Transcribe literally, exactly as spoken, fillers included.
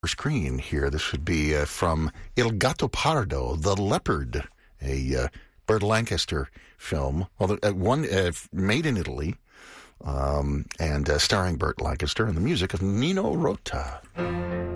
screen here. This would be uh, from Il Gattopardo, The Leopard, a uh, Burt Lancaster film, well, uh, one uh, made in Italy, um, and uh, starring Burt Lancaster, and the music of Nino Rota.